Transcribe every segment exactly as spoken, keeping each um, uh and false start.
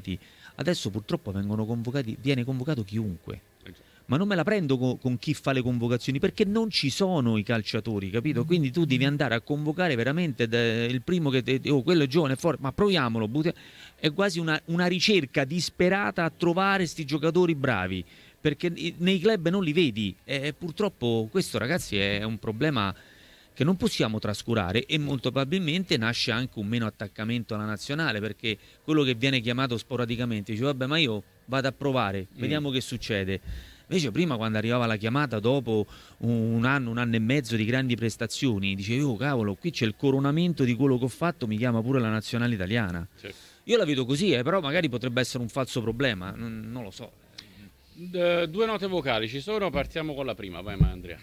convocati. Adesso purtroppo vengono convocati, viene convocato chiunque. Ma non me la prendo con, con chi fa le convocazioni, perché non ci sono i calciatori, capito? Quindi tu devi andare a convocare veramente de, il primo che te, oh, quello è giovane, è forte, ma proviamolo. Butti... È quasi una, una ricerca disperata a trovare sti giocatori bravi, perché nei club non li vedi. E purtroppo questo, ragazzi, è un problema che non possiamo trascurare, e molto probabilmente nasce anche un meno attaccamento alla nazionale, perché quello che viene chiamato sporadicamente dice vabbè, ma io vado a provare, vediamo mm. che succede. Invece prima, quando arrivava la chiamata dopo un anno, un anno e mezzo di grandi prestazioni, dicevi oh cavolo, qui c'è il coronamento di quello che ho fatto, mi chiama pure la nazionale italiana. Certo. Io la vedo così, eh, però magari potrebbe essere un falso problema, non, non lo so. D- due note vocali ci sono, partiamo con la prima, vai ma Andrea.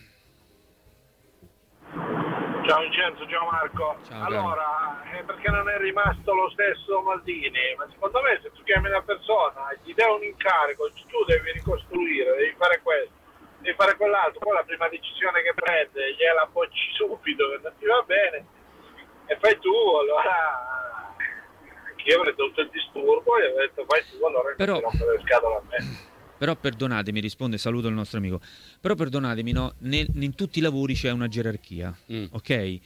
Ciao Vincenzo, ciao Marco. Ciao, allora, è perché non è rimasto lo stesso Maldini, ma secondo me se tu chiami una persona e gli dai un incarico, tu devi ricostruire, devi fare questo, devi fare quell'altro, poi la prima decisione che prende gliela bocci subito, che non ti va bene, e fai tu, allora io avrei avuto il disturbo e ho detto fai tu, allora però... non rompere le scatole a me. Però perdonatemi, risponde, saluto il nostro amico, però perdonatemi, no, ne, in tutti i lavori c'è una gerarchia, mm. ok?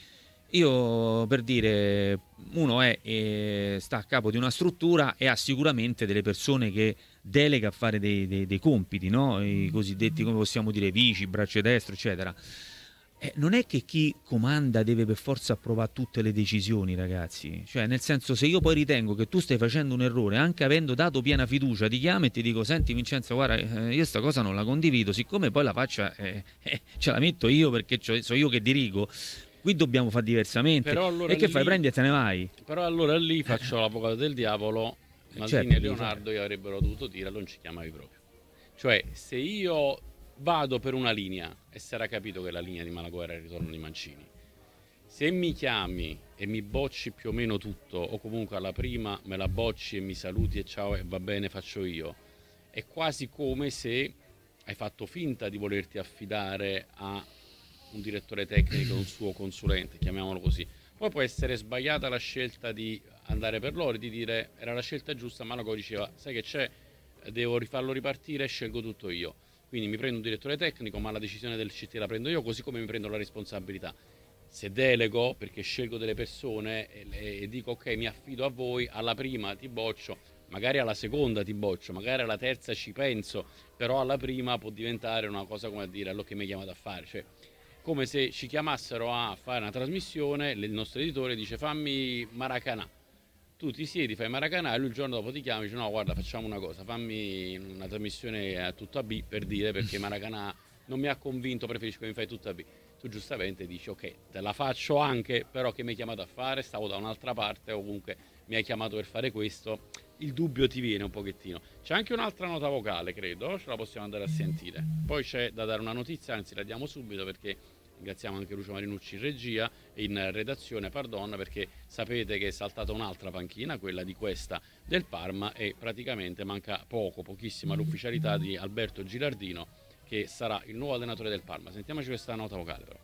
Io, per dire, uno è, è sta a capo di una struttura e ha sicuramente delle persone che delega a fare dei, dei, dei compiti, no? I cosiddetti, come possiamo dire, vici, braccio destro, eccetera. Eh, non è che chi comanda deve per forza approvare tutte le decisioni, ragazzi. Cioè, nel senso, se io poi ritengo che tu stai facendo un errore, anche avendo dato piena fiducia, ti chiamo e ti dico senti Vincenzo, guarda, eh, io sta cosa non la condivido, siccome poi la faccia eh, eh, ce la metto io perché so io che dirigo, qui dobbiamo fare diversamente. Allora e che lì, fai? Prendi e te ne vai. Però allora lì faccio l'avvocato del diavolo. Maldini certo, e Leonardo io avrebbero dovuto dire non ci chiamavi proprio. Cioè, se io vado per una linea e si era capito che la linea di Malagò era il ritorno di Mancini, se mi chiami e mi bocci più o meno tutto, o comunque alla prima me la bocci e mi saluti e ciao e va bene faccio io, è quasi come se hai fatto finta di volerti affidare a un direttore tecnico, un suo consulente, chiamiamolo così. Poi può essere sbagliata la scelta di andare per loro, di dire era la scelta giusta, Malagò diceva sai che c'è, devo rifarlo ripartire, scelgo tutto io. Quindi mi prendo un direttore tecnico, ma la decisione del C T la prendo io, così come mi prendo la responsabilità. Se delego, perché scelgo delle persone e, e dico ok, mi affido a voi, alla prima ti boccio, magari alla seconda ti boccio, magari alla terza ci penso, però alla prima può diventare una cosa come a dire allora che mi hai chiamato a fare. Cioè, come se ci chiamassero a fare una trasmissione, il nostro editore dice fammi Maracanã. Tu ti siedi, fai Maracanã e lui il giorno dopo ti chiama e dice no guarda facciamo una cosa, fammi una trasmissione a tutto a B per dire perché Maracanã non mi ha convinto, preferisco che mi fai tutto a B. Tu giustamente dici ok te la faccio anche, però che mi hai chiamato a fare, stavo da un'altra parte o comunque mi hai chiamato per fare questo, il dubbio ti viene un pochettino. C'è anche un'altra nota vocale credo, ce la possiamo andare a sentire, poi c'è da dare una notizia, anzi la diamo subito perché ringraziamo anche Lucio Marinucci in regia e in redazione, pardon, perché sapete che è saltata un'altra panchina, quella di questa del Parma, e praticamente manca poco, pochissimo all'ufficialità di Alberto Gilardino, che sarà il nuovo allenatore del Parma. Sentiamoci questa nota vocale però.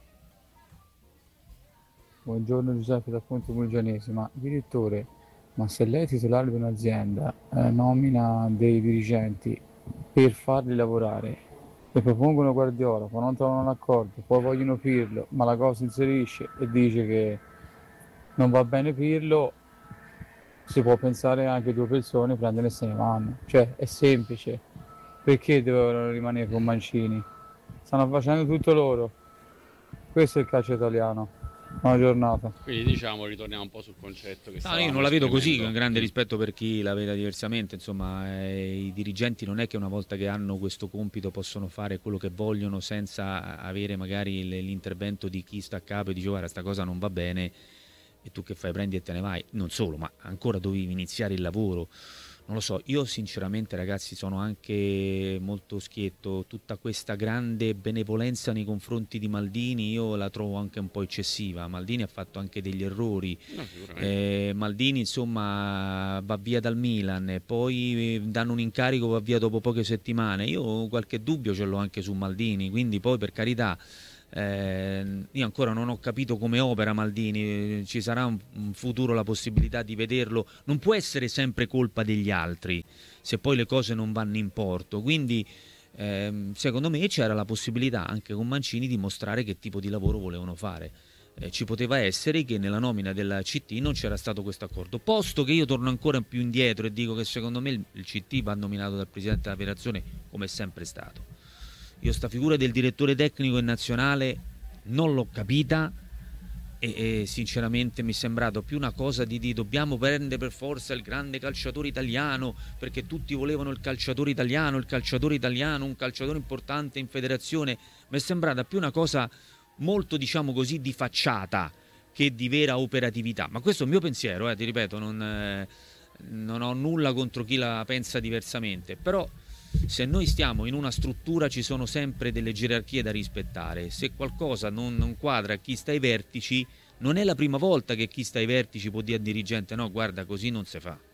Buongiorno Giuseppe da Ponte Mulgianese, ma direttore, ma se lei è titolare di un'azienda eh, nomina dei dirigenti per farli lavorare e propongono Guardiola, poi non trovano un accordo, poi vogliono Pirlo, ma la cosa inserisce e dice che non va bene Pirlo, si può pensare anche due persone prendono e se ne vanno. Cioè è semplice, perché devono rimanere con Mancini? Stanno facendo tutto loro, questo è il calcio italiano. Buona giornata. Quindi diciamo ritorniamo un po' sul concetto che no, io non la vedo così, con grande rispetto per chi la vede diversamente, insomma eh, i dirigenti non è che una volta che hanno questo compito possono fare quello che vogliono senza avere magari l'intervento di chi sta a capo e dice guarda sta cosa non va bene e tu che fai, prendi e te ne vai. Non solo, ma ancora dovevi iniziare il lavoro. Non lo so, io sinceramente ragazzi sono anche molto schietto, tutta questa grande benevolenza nei confronti di Maldini io la trovo anche un po' eccessiva. Maldini ha fatto anche degli errori, no, eh, Maldini insomma va via dal Milan e poi danno un incarico, va via dopo poche settimane. Io qualche dubbio ce l'ho anche su Maldini, quindi poi per carità Eh, io ancora non ho capito come opera Maldini, ci sarà un, un futuro la possibilità di vederlo, non può essere sempre colpa degli altri se poi le cose non vanno in porto, quindi ehm, secondo me c'era la possibilità anche con Mancini di mostrare che tipo di lavoro volevano fare. Eh, ci poteva essere che nella nomina della C T non c'era stato questo accordo, posto che io torno ancora più indietro e dico che secondo me il, il C T va nominato dal Presidente della Federazione come è sempre stato. Io sta figura del direttore tecnico in nazionale non l'ho capita e, e sinceramente mi è sembrato più una cosa di, di dobbiamo prendere per forza il grande calciatore italiano perché tutti volevano il calciatore italiano, il calciatore italiano, un calciatore importante in federazione. Mi è sembrata più una cosa molto, diciamo così, di facciata che di vera operatività. Ma questo è il mio pensiero, eh, ti ripeto, non, eh, non ho nulla contro chi la pensa diversamente, però se noi stiamo in una struttura ci sono sempre delle gerarchie da rispettare. Se qualcosa non, non quadra a chi sta ai vertici, non è la prima volta che chi sta ai vertici può dire al dirigente no, guarda, così non si fa.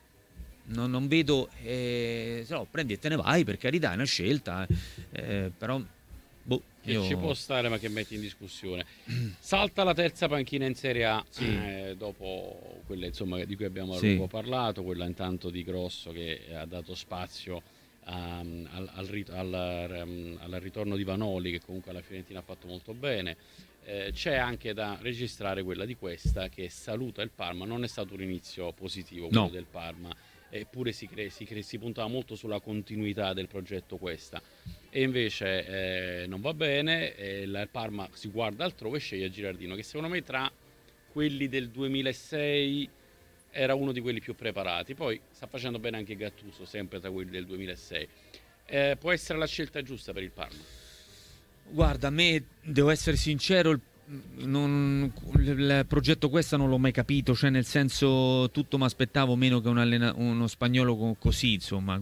Non, non vedo, eh, se no prendi e te ne vai, per carità, è una scelta, eh, però boh, che io... ci può stare ma che metti in discussione. Salta la terza panchina in Serie A, sì. eh, dopo quella insomma di cui abbiamo a sì. lungo parlato, quella intanto di Grosso che ha dato spazio Um, al, al, rit- al, um, al ritorno di Vanoli, che comunque alla Fiorentina ha fatto molto bene. Eh, c'è anche da registrare quella di Questa che saluta il Parma. Non è stato un inizio positivo quello no. del Parma, eppure si, cre- si, cre- si puntava molto sulla continuità del progetto Questa, e invece eh, non va bene. Eh, il Parma si guarda altrove e sceglie Gilardino, che secondo me tra quelli del duemilasei era uno di quelli più preparati. Poi sta facendo bene anche Gattuso, sempre tra quelli del duemilasei. Eh, può essere la scelta giusta per il Parma? Guarda, a me, devo essere sincero, il, non, il progetto Questa non l'ho mai capito, cioè nel senso tutto mi aspettavo meno che un allena, uno spagnolo così, insomma,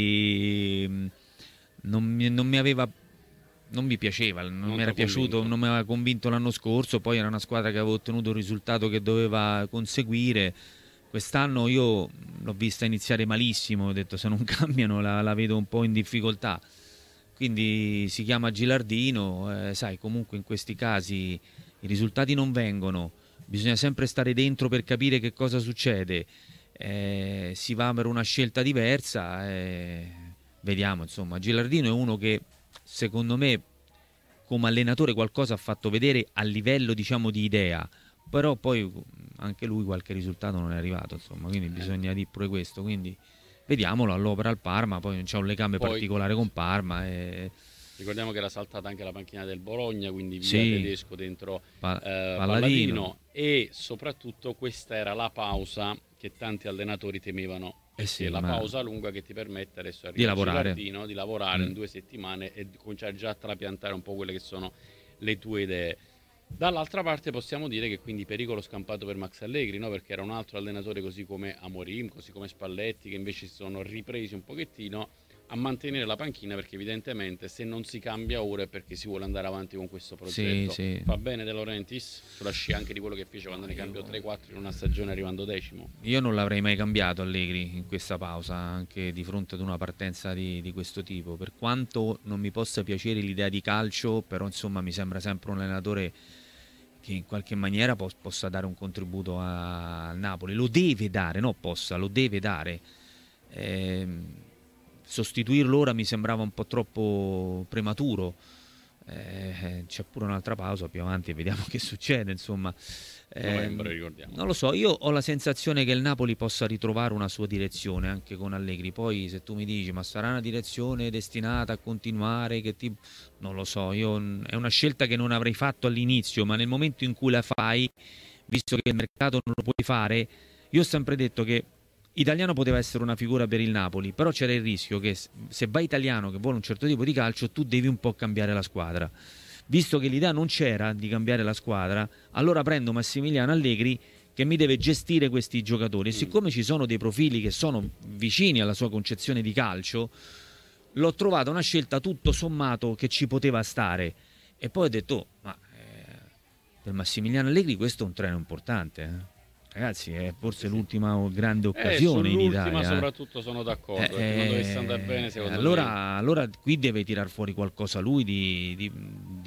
quindi non mi, non mi aveva... non mi piaceva, non, non mi era piaciuto, convinto. Non mi aveva convinto l'anno scorso, poi era una squadra che aveva ottenuto il risultato che doveva conseguire. Quest'anno io l'ho vista iniziare malissimo, ho detto se non cambiano la, la vedo un po' in difficoltà, quindi si chiama Gilardino, eh, sai, comunque in questi casi i risultati non vengono, bisogna sempre stare dentro per capire che cosa succede, eh, si va per una scelta diversa, eh, vediamo, insomma. Gilardino è uno che secondo me come allenatore qualcosa ha fatto vedere a livello, diciamo, di idea, però poi anche lui qualche risultato non è arrivato, insomma, quindi bisogna dire pure questo, quindi vediamolo all'opera al Parma, poi non c'è un legame poi, particolare con Parma e... ricordiamo che era saltata anche la panchina del Bologna, quindi via sì. Tedesco dentro pa- eh, Palladino. Palladino, e soprattutto questa era la pausa che tanti allenatori temevano, eh sì, la ma... pausa lunga che ti permette adesso di lavorare, Gilardino, di lavorare mm. in due settimane e di cominciare già a trapiantare un po' quelle che sono le tue idee. Dall'altra parte possiamo dire che quindi pericolo scampato per Max Allegri, no? Perché era un altro allenatore così come Amorim, così come Spalletti, che invece si sono ripresi un pochettino a mantenere la panchina, perché evidentemente se non si cambia ora è perché si vuole andare avanti con questo progetto. Sì, sì. Va bene De Laurentiis, sulla scia anche di quello che fece quando ne cambiò tre quattro in una stagione arrivando decimo. Io non l'avrei mai cambiato Allegri in questa pausa, anche di fronte ad una partenza di, di questo tipo, per quanto non mi possa piacere l'idea di calcio, però insomma mi sembra sempre un allenatore che in qualche maniera po- possa dare un contributo al Napoli, lo deve dare, no possa, lo deve dare. Eh, sostituirlo ora mi sembrava un po' troppo prematuro, eh, c'è pure un'altra pausa più avanti e vediamo che succede, insomma. Eh, Novembre, ricordiamo. Non lo so, io ho la sensazione che il Napoli possa ritrovare una sua direzione anche con Allegri, poi se tu mi dici ma sarà una direzione destinata a continuare, che tipo... non lo so, io è una scelta che non avrei fatto all'inizio, ma nel momento in cui la fai, visto che il mercato non lo puoi fare, io ho sempre detto che Italiano poteva essere una figura per il Napoli, però c'era il rischio che se vai Italiano che vuole un certo tipo di calcio, tu devi un po' cambiare la squadra. Visto che l'idea non c'era di cambiare la squadra, allora prendo Massimiliano Allegri che mi deve gestire questi giocatori. E siccome ci sono dei profili che sono vicini alla sua concezione di calcio, l'ho trovata una scelta tutto sommato che ci poteva stare. E poi ho detto, oh, ma eh, per Massimiliano Allegri questo è un treno importante, eh. Ragazzi, è forse l'ultima grande occasione eh, in Italia. Ma soprattutto sono d'accordo, eh, perché non dovesse andare bene secondo allora, me. Allora qui deve tirar fuori qualcosa lui di, di, di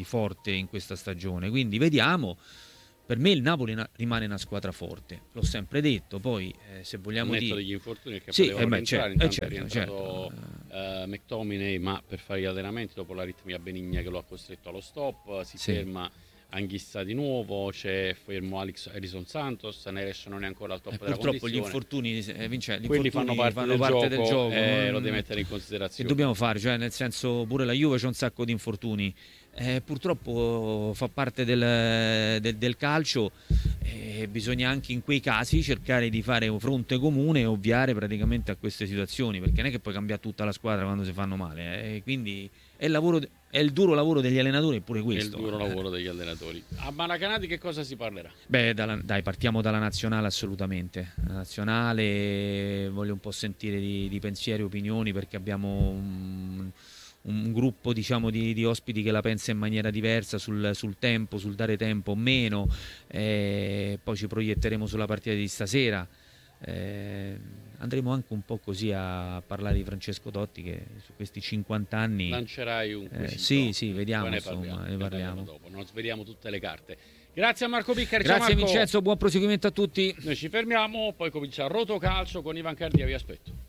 di forte in questa stagione, quindi vediamo. Per me il Napoli na- rimane una squadra forte, l'ho sempre detto, poi eh, se vogliamo dire... degli infortuni che sì, potevano eh beh, rientrare, certo, intanto eh, è rientrato certo. uh, McTominay, ma per fare gli allenamenti dopo l'aritmia benigna che lo ha costretto allo stop, si sì. ferma Anghissa di nuovo, c'è fermo Alex Harrison Santos, Neres non è ancora al top eh, della purtroppo gli condizione. infortuni, eh, Vince, gli quelli infortuni fanno parte, fanno del, parte gioco, del gioco, eh, non... lo devi mettere in che considerazione. dobbiamo fare, cioè nel senso pure la Juve c'è un sacco di infortuni, eh, purtroppo fa parte del, del, del calcio, eh, bisogna anche in quei casi cercare di fare un fronte comune e ovviare praticamente a queste situazioni, perché non è che puoi cambiare tutta la squadra quando si fanno male, eh, quindi è il, lavoro, è il duro lavoro degli allenatori, pure questo. È il duro lavoro degli allenatori. A Maracanã di che cosa si parlerà? Beh, dalla, dai, partiamo dalla nazionale assolutamente. La nazionale, voglio un po' sentire di, di pensieri, opinioni, perché abbiamo un, un gruppo, diciamo, di, di ospiti che la pensa in maniera diversa sul, sul tempo, sul dare tempo o meno. Eh, poi ci proietteremo sulla partita di stasera. Eh, andremo anche un po' così a parlare di Francesco Totti, che su questi cinquanta anni lancerai un quesito. Eh, sì, sì, vediamo, ne insomma, parliamo, ne parliamo. dopo. Non sveliamo tutte le carte. Grazie a Marco Piccari. Grazie Ciao Marco. Vincenzo, buon proseguimento a tutti. Noi ci fermiamo, poi comincia Rotocalcio con Ivan Cardia, vi aspetto.